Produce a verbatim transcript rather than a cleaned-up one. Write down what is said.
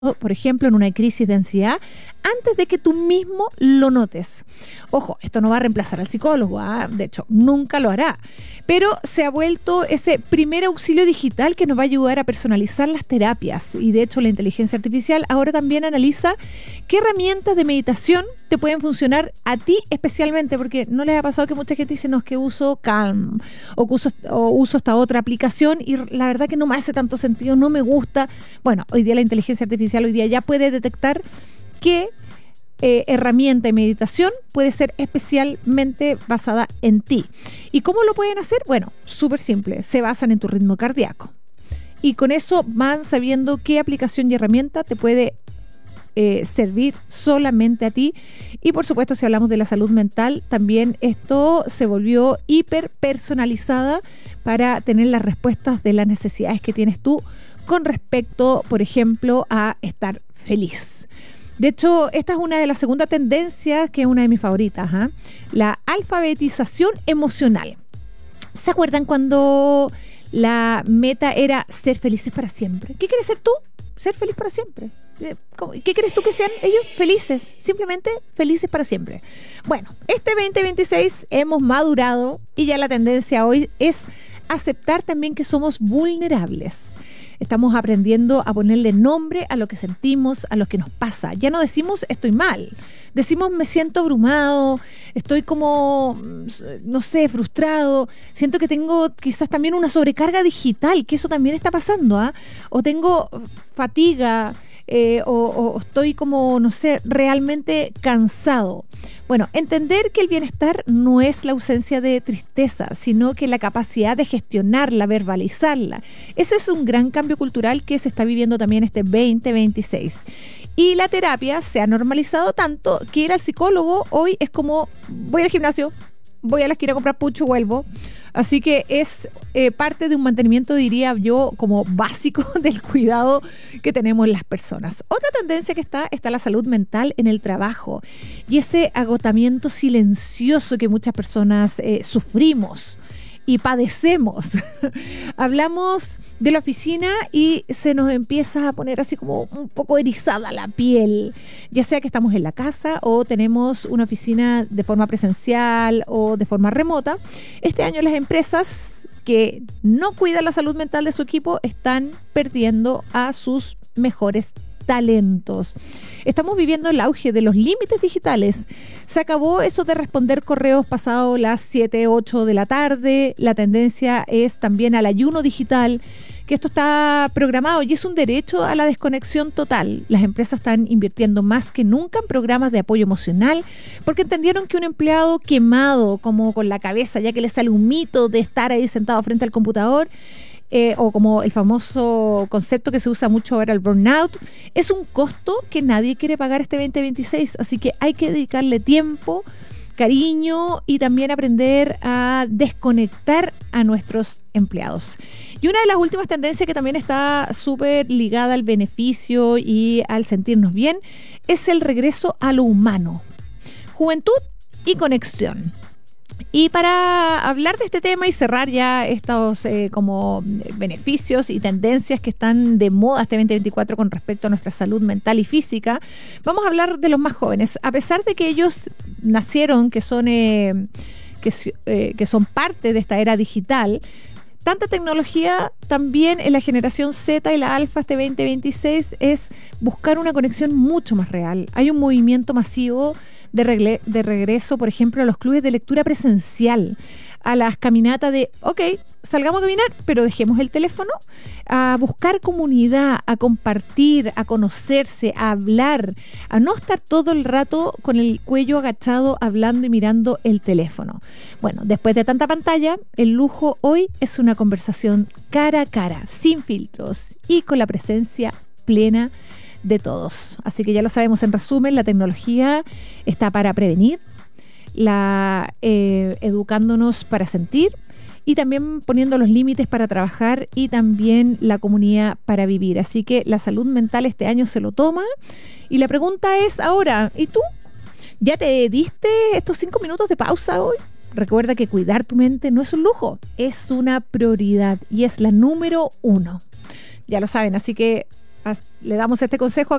por ejemplo, en una crisis de ansiedad, antes de que tú mismo lo notes. Ojo, esto no va a reemplazar al psicólogo, ¿ah? De hecho, nunca lo hará. Pero se ha vuelto ese primer auxilio digital que nos va a ayudar a personalizar las terapias. Y de hecho, la inteligencia artificial ahora también analiza qué herramientas de meditación te pueden funcionar a ti especialmente, porque no les ha pasado que mucha gente dice, no, es que uso Calm o que uso, o uso esta otra aplicación y la verdad que no me hace tanto sentido, no me gusta. Bueno, hoy día la inteligencia artificial hoy día ya puede detectar qué eh, herramienta de meditación puede ser especialmente basada en ti. ¿Y cómo lo pueden hacer? Bueno, súper simple, se basan en tu ritmo cardíaco. Y con eso van sabiendo qué aplicación y herramienta te puede eh, servir solamente a ti. Y por supuesto, si hablamos de la salud mental, también esto se volvió hiper personalizada para tener las respuestas de las necesidades que tienes tú con respecto, por ejemplo, a estar feliz. De hecho, esta es una de las segundas tendencias, que es una de mis favoritas, ¿eh? La alfabetización emocional. ¿Se acuerdan cuando la meta era ser felices para siempre? ¿Qué quieres ser tú? Ser feliz para siempre. ¿Qué crees tú que sean ellos? Felices, simplemente felices para siempre. Bueno, este veinte veintiséis hemos madurado y ya la tendencia hoy es aceptar también que somos vulnerables. Estamos aprendiendo a ponerle nombre a lo que sentimos, a lo que nos pasa. Ya no decimos estoy mal, decimos me siento abrumado, estoy como, no sé, frustrado, siento que tengo quizás también una sobrecarga digital, que eso también está pasando, ¿eh? O tengo fatiga, eh, o, o estoy como, no sé, realmente cansado. Bueno, entender que el bienestar no es la ausencia de tristeza, sino que la capacidad de gestionarla, verbalizarla. Ese es un gran cambio cultural que se está viviendo también este veinte veintiséis. Y la terapia se ha normalizado tanto que ir al psicólogo hoy es como, voy al gimnasio, voy a la esquina a comprar pucho, vuelvo. Así que es eh, parte de un mantenimiento, diría yo, como básico del cuidado que tenemos las personas. Otra tendencia que está, está la salud mental en el trabajo y ese agotamiento silencioso que muchas personas eh, sufrimos y padecemos. Hablamos de la oficina y se nos empieza a poner así como un poco erizada la piel, ya sea que estamos en la casa o tenemos una oficina de forma presencial o de forma remota. Este año las empresas que no cuidan la salud mental de su equipo están perdiendo a sus mejores talentos. Estamos viviendo el auge de los límites digitales. Se acabó eso de responder correos pasado las siete, ocho de la tarde. La tendencia es también al ayuno digital, que esto está programado y es un derecho a la desconexión total. Las empresas están invirtiendo más que nunca en programas de apoyo emocional porque entendieron que un empleado quemado, como con la cabeza, ya que le sale un mito de estar ahí sentado frente al computador, Eh, o como el famoso concepto que se usa mucho ahora, el burnout, es un costo que nadie quiere pagar este veinte veintiséis, así que hay que dedicarle tiempo, cariño y también aprender a desconectar a nuestros empleados. Y una de las últimas tendencias que también está súper ligada al beneficio y al sentirnos bien es el regreso a lo humano, juventud y conexión. Y para hablar de este tema y cerrar ya estos eh, como beneficios y tendencias que están de moda este veinte veinticuatro con respecto a nuestra salud mental y física, vamos a hablar de los más jóvenes. A pesar de que ellos nacieron, que son, eh, que, eh, que son parte de esta era digital, tanta tecnología también en la generación Z y la Alfa este veinte veintiséis es buscar una conexión mucho más real. Hay un movimiento masivo de, regle- de regreso, por ejemplo, a los clubes de lectura presencial, a las caminatas de, ok, salgamos a caminar, pero dejemos el teléfono, a buscar comunidad, a compartir, a conocerse, a hablar, a no estar todo el rato con el cuello agachado hablando y mirando el teléfono. Bueno, después de tanta pantalla, el lujo hoy es una conversación cara a cara, sin filtros y con la presencia plena de todos. Así que ya lo sabemos, en resumen, la tecnología está para prevenir, la eh, educándonos para sentir y también poniendo los límites para trabajar y también la comunidad para vivir. Así que la salud mental este año se lo toma y la pregunta es ahora, ¿y tú? ¿Ya te diste estos cinco minutos de pausa hoy? Recuerda que cuidar tu mente no es un lujo, es una prioridad y es la número uno. Ya lo saben, así que Le damos este consejo